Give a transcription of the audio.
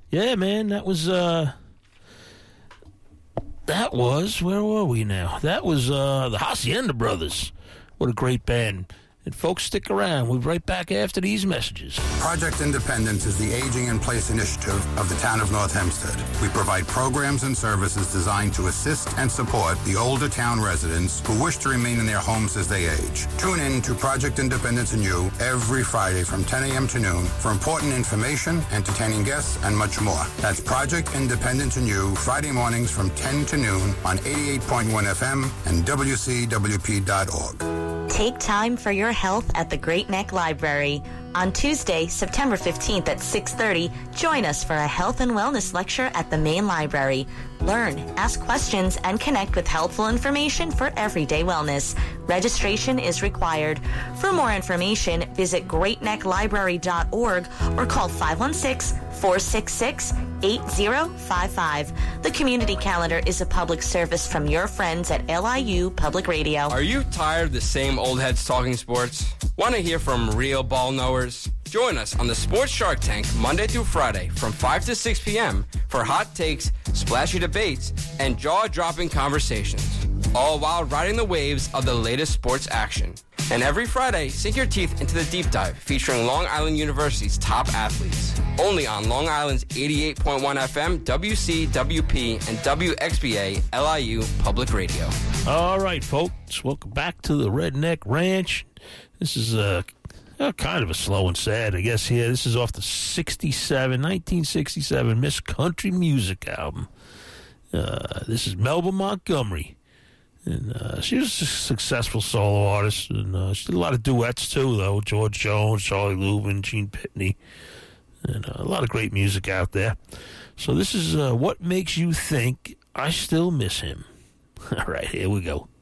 Yeah, man, that was, where were we now? That was the Hacienda Brothers. What a great band. And folks, stick around. We'll be right back after these messages. Project Independence is the Aging in Place initiative of the town of North Hempstead. We provide programs and services designed to assist and support the older town residents who wish to remain in their homes as they age. Tune in to Project Independence and You every Friday from 10 a.m. to noon for important information, entertaining guests, and much more. That's Project Independence and You, Friday mornings from 10 to noon on 88.1 FM and WCWP.org. Take time for your health at the Great Neck Library. On Tuesday, September 15th at 6:30, join us for a health and wellness lecture at the main library. Learn, ask questions, and connect with helpful information for everyday wellness. Registration is required. For more information, visit greatnecklibrary.org or call 516-466-8055. The community calendar is a public service from your friends at LIU Public Radio. Are you tired of the same old heads talking sports? Want to hear from real ball knowers? Join us on the Sports Shark Tank Monday through Friday from 5 to 6 p.m. for hot takes, splashy debates, and jaw-dropping conversations, all while riding the waves of the latest sports action. And every Friday, sink your teeth into the deep dive featuring Long Island University's top athletes. Only on Long Island's 88.1 FM, WCWP, and WXBA LIU Public Radio. All right, folks, welcome back to the Redneck Ranch. This is kind of a slow and sad, I guess, here. This is off the 1967 Miss Country Music album. This is Melba Montgomery. And she was a successful solo artist, and she did a lot of duets, too, though. George Jones, Charlie Lubin, Gene Pitney, and a lot of great music out there. So this is What Makes You Think I Still Miss Him. All right, here we go.